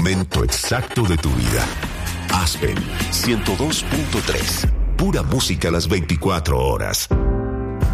momento exacto de tu vida. Aspen 102.3. Pura música las 24 horas.